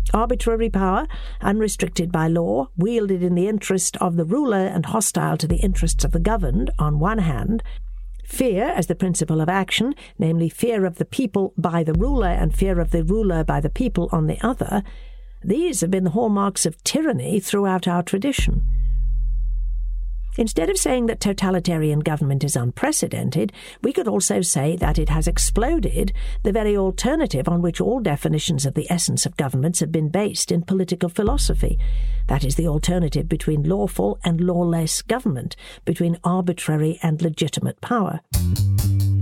Arbitrary power, unrestricted by law, wielded in the interest of the ruler and hostile to the interests of the governed, on one hand. Fear as the principle of action, namely fear of the people by the ruler and fear of the ruler by the people on the other, these have been the hallmarks of tyranny throughout our tradition. Instead of saying that totalitarian government is unprecedented, we could also say that it has exploded the very alternative on which all definitions of the essence of governments have been based in political philosophy. That is the alternative between lawful and lawless government, between arbitrary and legitimate power.